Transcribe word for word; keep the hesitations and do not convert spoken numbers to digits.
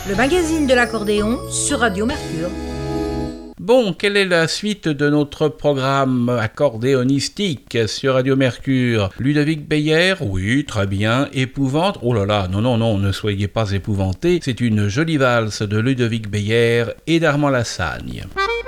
le magazine de l'accordéon sur Radio Mercure. Bon, quelle est la suite de notre programme accordéonistique sur Radio Mercure? Ludovic Beyer? Oui, très bien. Épouvante? Oh là là, non, non, non, ne soyez pas épouvantés. C'est une jolie valse de Ludovic Beyer et d'Armand Lassagne.